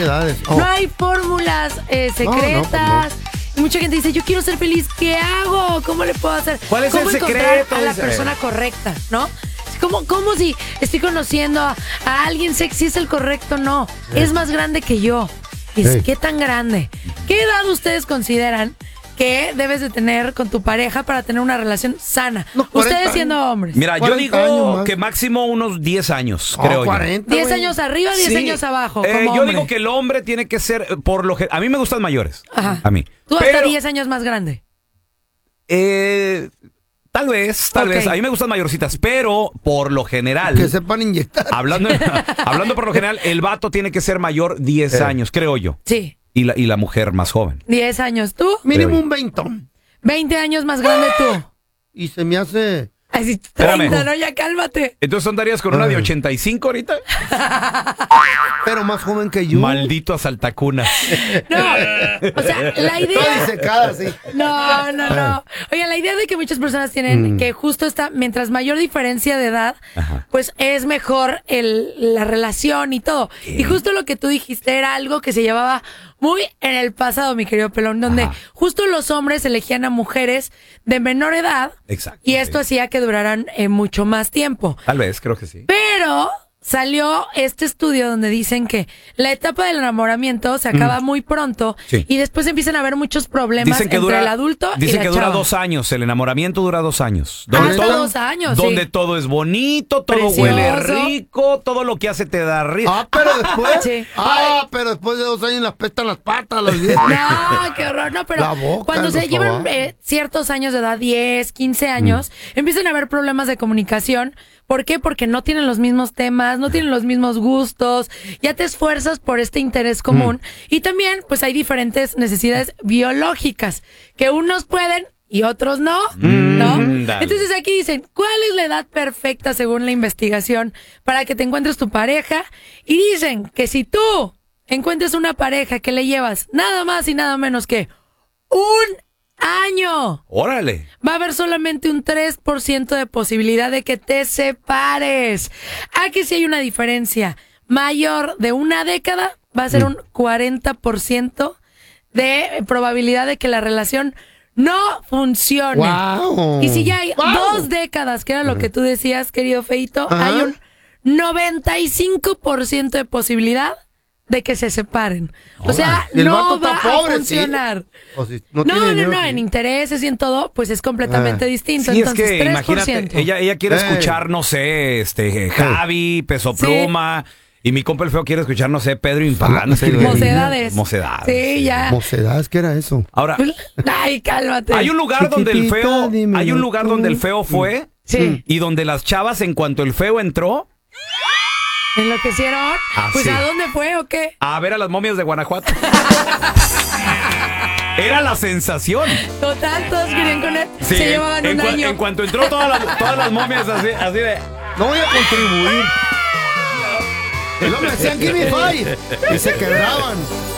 edades. No hay fórmulas secretas. Y mucha gente dice, yo quiero ser feliz, ¿qué hago? ¿Cómo le puedo hacer? ¿Cuál es ¿Cómo el encontrar secreto? a la persona correcta, ¿no? ¿Cómo si estoy conociendo a alguien sexy es el correcto? No, es más grande que yo. ¿Qué tan grande? ¿Qué edad ustedes consideran que debes de tener con tu pareja para tener una relación sana? Ustedes siendo hombres. Mira, yo digo que máximo unos 10 años, creo 40, yo. 10 años arriba, 10 años abajo. Como yo hombre. digo que el hombre tiene que ser, a mí me gustan mayores. Ajá. A mí. Tú hasta 10 años más grande. Tal vez. A mí me gustan mayorcitas, pero por lo general. Que sepan inyectar. Hablando por lo general, el vato tiene que ser mayor 10 años, creo yo. Sí. Y la mujer más joven. 10 años. ¿Tú? Mínimo un 20. 20 años más grande tú. Y se me hace... Así 30, ¿no? Ya cálmate. Entonces andarías con una de 85 ahorita. Pero más joven que yo. Maldito asaltacuna. No, o sea, la idea... Toda disecada, sí. No. Oigan, la idea de que muchas personas tienen que justo mientras mayor diferencia de edad, pues es mejor la relación y todo. Y justo lo que tú dijiste era algo que se llevaba muy en el pasado, mi querido Pelón, donde justo los hombres elegían a mujeres de menor edad. Exacto. Y esto hacía que duraran mucho más tiempo. Tal vez, creo que sí. Pero salió este estudio donde dicen que la etapa del enamoramiento se acaba muy pronto y después empiezan a haber muchos problemas entre el adulto y la Dicen que dura chava. 2 años, el enamoramiento dura 2 años. Hasta 2 años, donde todo es bonito, todo Precioso. huele rico, todo lo que hace te da risa. Pero después... Sí. Pero después de 2 años las pestan las patas, los dientes. No, qué horror. No, pero La boca, cuando se los llevan sobacos. ciertos años de edad, 10, 15 años, empiezan a haber problemas de comunicación. ¿Por qué? Porque no tienen los mismos temas, no tienen los mismos gustos, ya te esfuerzas por este interés común. Y también, pues hay diferentes necesidades biológicas, que unos pueden y otros no, ¿no? Dale. Entonces aquí dicen, ¿cuál es la edad perfecta según la investigación para que te encuentres tu pareja? Y dicen que si tú encuentres una pareja que le llevas nada más y nada menos que 1 año, Órale. va a haber solamente un 3% de posibilidad de que te separes. Aquí sí hay una diferencia mayor de 1 década, va a ser un 40% de probabilidad de que la relación no funcione. Wow. Y si ya hay 2 décadas, que era lo que tú decías, querido Feito, hay un 95% de posibilidad de que se separen. O sea, Y el no vato va está pobre, a funcionar. O si No, tiene dinero, sí. en intereses y en todo, pues es completamente distinto. Sí, Entonces, es que 3%. imagínate, ella quiere escuchar, no sé, Javi, Peso Pluma, y mi compa el feo quiere escuchar, no sé, Pedro Infante. Sí, Mocedades. Mocedades. Sí, ya. Mocedades, ¿qué era eso? Ahora, Ay, cálmate. hay un lugar donde el Chiquitita, feo, dímelo hay un lugar tú. donde el feo fue, Sí. y donde las chavas, en cuanto el feo entró, ¿Enloquecieron? Pues sí. ¿a dónde fue o qué? a ver a las momias de Guanajuato. Era la sensación. Total, todos querían con él. Sí, Se llevaban un año. En cuanto entró todas las momias así de... No voy a contribuir. Y luego me decían, give me 5. Y se quebraban.